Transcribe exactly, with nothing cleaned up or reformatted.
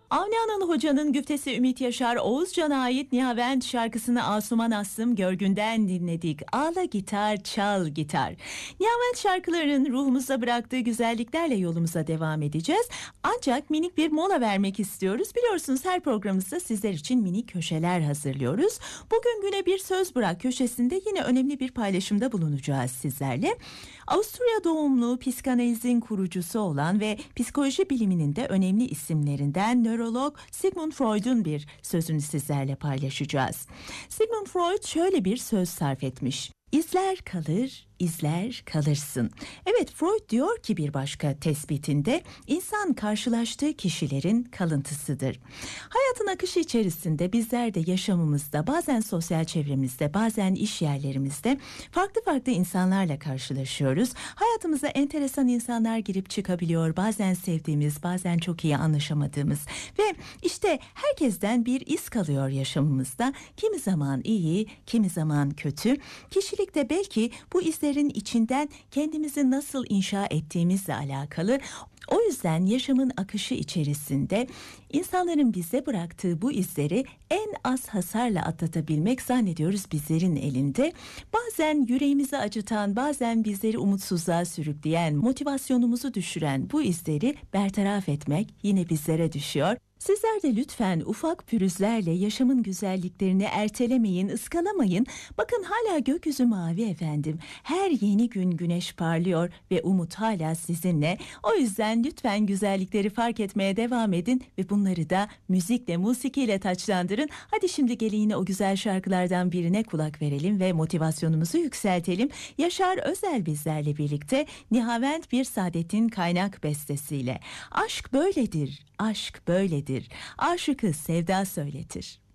Avni Analı Hoca'nın güftesi Ümit Yaşar Oğuzcan'a ait Nihavent şarkısını Asuman Aslım Görgün'den dinledik. Ağla gitar, çal gitar. Nihavent şarkılarının ruhumuza bıraktığı güzelliklerle yolumuza devam edeceğiz. Ancak minik bir mola vermek istiyoruz. Biliyorsunuz her programımızda sizler için minik köşeler hazırlıyoruz. Bugün güne bir söz bırak köşesinde yine önemli bir paylaşımda bulunacağız sizlerle. Avusturya doğumlu psikanalizin kurucusu olan ve psikoloji biliminin de önemli isimlerinden nörolog Sigmund Freud'un bir sözünü sizlerle paylaşacağız. Sigmund Freud şöyle bir söz sarf etmiş. İzler kalır, izler kalırsın. Evet, Freud diyor ki bir başka tespitinde insan karşılaştığı kişilerin kalıntısıdır. Hayatın akışı içerisinde bizler de yaşamımızda, bazen sosyal çevremizde, bazen iş yerlerimizde farklı farklı insanlarla karşılaşıyoruz. Hayatımıza enteresan insanlar girip çıkabiliyor. Bazen sevdiğimiz, bazen çok iyi anlaşamadığımız ve işte herkesten bir iz kalıyor yaşamımızda. Kimi zaman iyi, kimi zaman kötü. Kişilik de belki bu izlerin içinden kendimizi nasıl inşa ettiğimizle alakalı. O yüzden yaşamın akışı içerisinde insanların bize bıraktığı bu izleri en az hasarla atlatabilmek zannediyoruz bizlerin elinde. Bazen yüreğimizi acıtan, bazen bizleri umutsuzluğa sürükleyen, motivasyonumuzu düşüren bu izleri bertaraf etmek yine bizlere düşüyor. Sizler de lütfen ufak pürüzlerle yaşamın güzelliklerini ertelemeyin, ıskalamayın. Bakın hala gökyüzü mavi efendim. Her yeni gün güneş parlıyor ve umut hala sizinle. O yüzden lütfen güzellikleri fark etmeye devam edin ve bunları da müzikle, musikiyle taçlandırın. Hadi şimdi gelin yine o güzel şarkılardan birine kulak verelim ve motivasyonumuzu yükseltelim. Yaşar Özel bizlerle birlikte Nihavent Bir Saadet'in kaynak bestesiyle. Aşk böyledir, aşk böyledir. Aşıkı sevda söyletir.